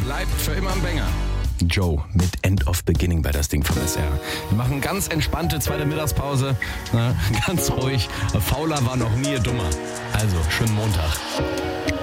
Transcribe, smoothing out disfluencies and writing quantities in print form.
bleibt für immer ein Banger. Joe mit End of Beginning bei das Ding vom SR. Wir machen ganz entspannte zweite Mittagspause. Ganz ruhig. Fauler war noch nie dummer. Also, schönen Montag.